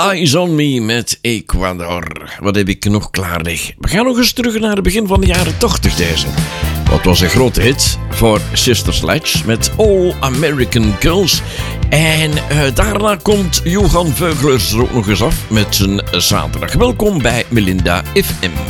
Eyes on Me met Ecuador. Wat heb ik nog klaar liggen? We gaan nog eens terug naar het begin van de jaren 80 deze. Wat was een grote hit voor Sister Sledge met All American Girls. En daarna komt Johan Veuglers er ook nog eens af met zijn zaterdag. Welkom bij Melinda FM.